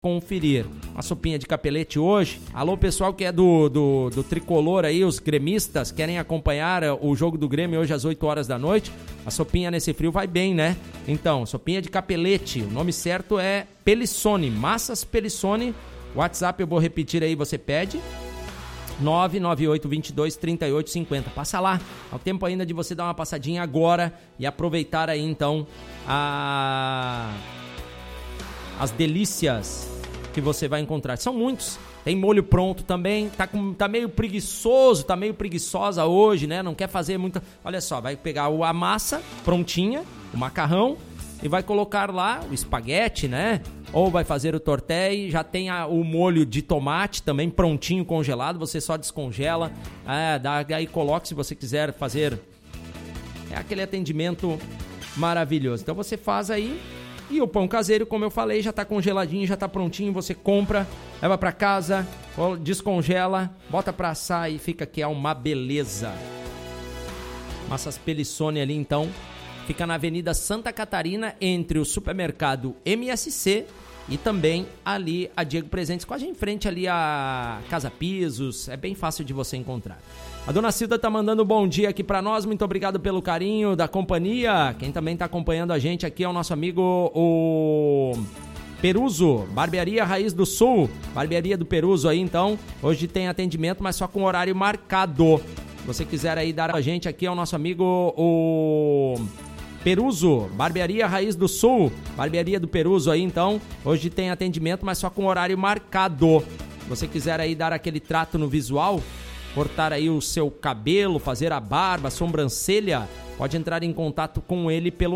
conferir. Uma sopinha de capelete hoje. Alô, pessoal que é do tricolor aí, os gremistas, querem acompanhar o jogo do Grêmio hoje às 8 horas da noite. A sopinha nesse frio vai bem, né? Então, sopinha de capelete. O nome certo é Pelissone, Massas Pelissone. WhatsApp eu vou repetir aí, você pede. 998223850. Passa lá. Há tempo ainda de você dar uma passadinha agora e aproveitar aí então as delícias que você vai encontrar. São muitos. Tem molho pronto também. Tá meio preguiçoso, tá meio preguiçosa hoje, né? Não quer fazer muita... Olha só, vai pegar a massa prontinha, o macarrão, e vai colocar lá o espaguete, né? Ou vai fazer o tortelli, já tem o molho de tomate também prontinho, congelado, você só descongela, aí coloca se você quiser fazer. É aquele atendimento maravilhoso. Então você faz aí, e o pão caseiro, como eu falei, já tá congeladinho, já tá prontinho, você compra, leva pra casa, descongela, bota pra assar e fica que é uma beleza. Massas Pelissone ali então, fica na Avenida Santa Catarina, entre o supermercado MSC e também ali a Diego Presentes, quase em frente ali a Casa Pisos, é bem fácil de você encontrar. A dona Cilda tá mandando um bom dia aqui pra nós, muito obrigado pelo carinho da companhia. Quem também tá acompanhando a gente aqui é o nosso amigo o Peruso, Barbearia Raiz do Sul, Barbearia do Peruso aí então, hoje tem atendimento, mas só com horário marcado. Se você quiser aí dar a gente aqui é o nosso amigo o Peruso, Barbearia Raiz do Sul, Barbearia do Peruso aí então, hoje tem atendimento, mas só com horário marcado. Se você quiser aí dar aquele trato no visual, cortar aí o seu cabelo, fazer a barba, a sobrancelha, pode entrar em contato com ele pelo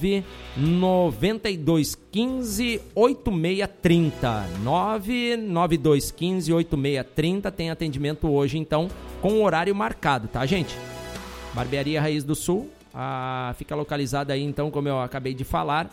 99215 8630. 99215 8630, tem atendimento hoje então com horário marcado, tá, gente? Barbearia Raiz do Sul, fica localizada aí então, como eu acabei de falar,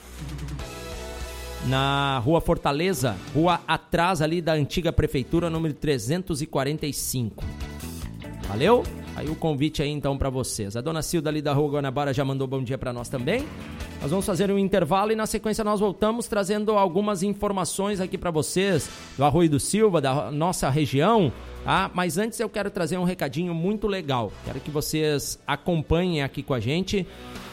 na Rua Fortaleza, rua atrás ali da antiga prefeitura, número 345. Valeu? Aí o convite aí então para vocês. A dona Cilda ali da Rua Guanabara já mandou bom dia para nós também. Nós vamos fazer um intervalo e na sequência nós voltamos trazendo algumas informações aqui para vocês do Arroio do Silva, da nossa região, tá? Mas antes eu quero trazer um recadinho muito legal. Quero que vocês acompanhem aqui com a gente.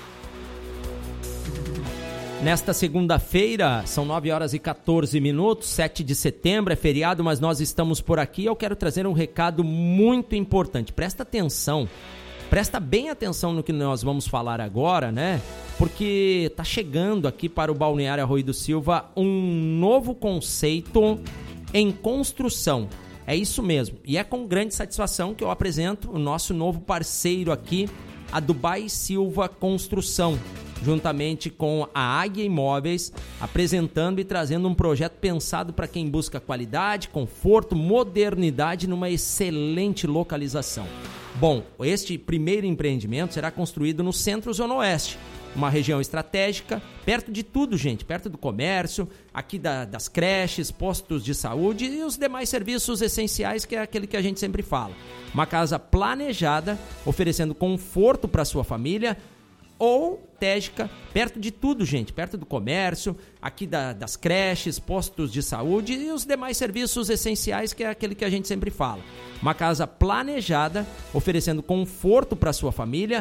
Nesta segunda-feira, são 9 horas e 14 minutos, 7 de setembro, é feriado, mas nós estamos por aqui. Eu quero trazer um recado muito importante. Presta atenção, presta bem atenção no que nós vamos falar agora, né? Porque está chegando aqui para o Balneário Arroio do Silva um novo conceito em construção. É isso mesmo. E é com grande satisfação que eu apresento o nosso novo parceiro aqui, a Dubai Silva Construção, juntamente com a Águia Imóveis, apresentando e trazendo um projeto pensado para quem busca qualidade, conforto, modernidade numa excelente localização. Bom, este primeiro empreendimento será construído no Centro-Zona Oeste, uma região estratégica, perto de tudo, gente, perto do comércio, aqui das creches, postos de saúde e os demais serviços essenciais, que é aquele que a gente sempre fala. Uma casa planejada, oferecendo conforto para sua família, ou estratégica, perto de tudo, gente, perto do comércio, aqui das creches, postos de saúde e os demais serviços essenciais, que é aquele que a gente sempre fala. Uma casa planejada, oferecendo conforto para sua família,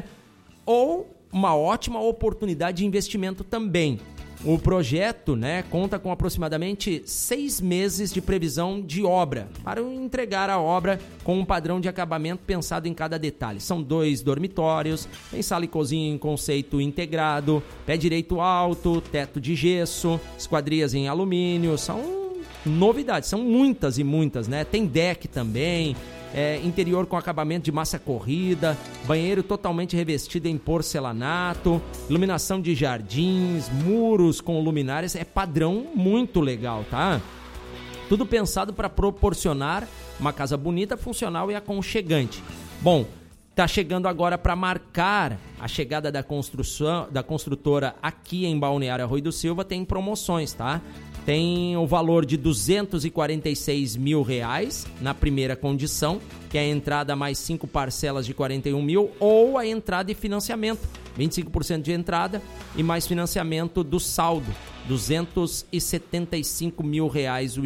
ou uma ótima oportunidade de investimento também. O projeto, né, conta com aproximadamente 6 meses de previsão de obra, para entregar a obra com um padrão de acabamento pensado em cada detalhe. São 2 dormitórios, tem sala e cozinha em conceito integrado, pé direito alto, teto de gesso, esquadrias em alumínio, são novidades, são muitas e muitas, né? Tem deck também, interior com acabamento de massa corrida, banheiro totalmente revestido em porcelanato, iluminação de jardins, muros com luminárias, é padrão muito legal, tá? Tudo pensado para proporcionar uma casa bonita, funcional e aconchegante. Bom, tá chegando agora para marcar a chegada da construtora aqui em Balneário Arroio do Silva, tem promoções, tá? Tem o valor de R$246 mil na primeira condição, que é a entrada mais 5 parcelas de 41 mil, ou a entrada e financiamento, 25% de entrada e mais financiamento do saldo, R$275 mil